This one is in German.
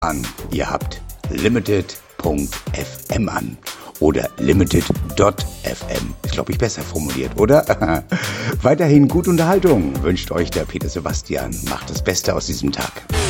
an. Ihr habt limited.fm an. Oder limited.fm. Ist, glaube ich, besser formuliert, oder? Weiterhin gute Unterhaltung wünscht euch der Peter Sebastian. Macht das Beste aus diesem Tag.